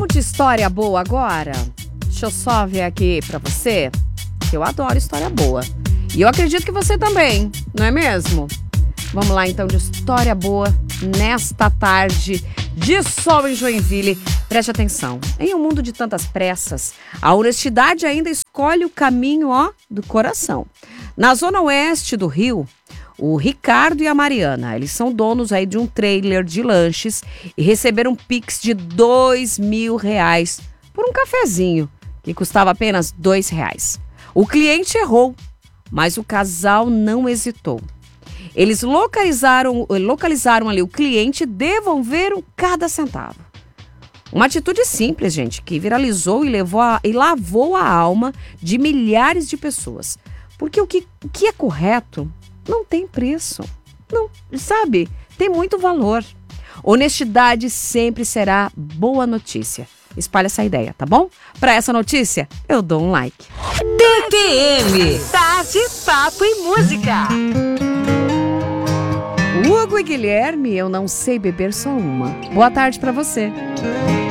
Vamos de história boa agora? Deixa eu só ver aqui pra você, que eu adoro história boa. E eu acredito que você também, não é mesmo? Vamos lá então de história boa nesta tarde de sol em Joinville. Preste atenção, em um mundo de tantas pressas, a honestidade ainda escolhe o caminho, do coração. Na zona oeste do Rio, o Ricardo e a Mariana, eles são donos aí de um trailer de lanches e receberam um Pix de R$2.000 por um cafezinho, que custava apenas R$2. O cliente errou, mas o casal não hesitou. Eles localizaram ali o cliente e devolveram cada centavo. Uma atitude simples, gente, que viralizou e lavou a alma de milhares de pessoas. Porque o que é correto não tem preço. Não, sabe? Tem muito valor. Honestidade sempre será boa notícia. Espalha essa ideia, tá bom? Para essa notícia, eu dou um like. TPM, Tarde, Papo e Música. Hugo e Guilherme, eu não sei beber só uma. Boa tarde para você.